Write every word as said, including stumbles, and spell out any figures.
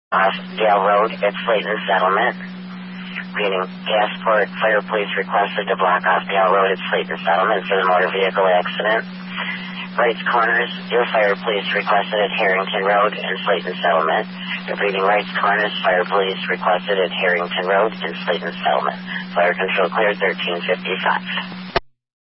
Off Dale Road at Slayton Settlement. Reading Gasport Fire Police requested to block off Dale Road at Slayton Settlement for the motor vehicle accident. Wrights Corners, your Fire Police requested at Harrington Road and Slayton Settlement. Reading Wrights Corners, Fire Police requested at Harrington Road and Slayton Settlement. Fire control cleared thirteen fifty-five.